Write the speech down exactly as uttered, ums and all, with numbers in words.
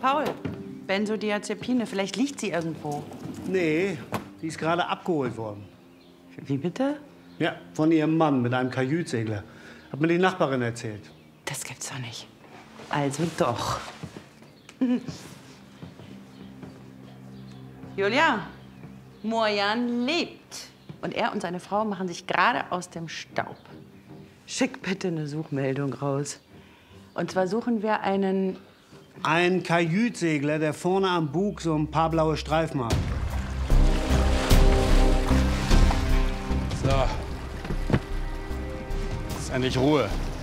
Paul, Benzodiazepine, vielleicht liegt sie irgendwo. Nee, die ist gerade abgeholt worden. Wie bitte? Ja, von ihrem Mann mit einem Kajütsegler. Hat mir die Nachbarin erzählt. Das gibt's doch nicht. Also doch. Julia, Morjan lebt. Und er und seine Frau machen sich gerade aus dem Staub. Schick bitte eine Suchmeldung raus. Und zwar suchen wir einen... Ein Kajütsegler, der vorne am Bug so ein paar blaue Streifen hat. So. Ist endlich Ruhe.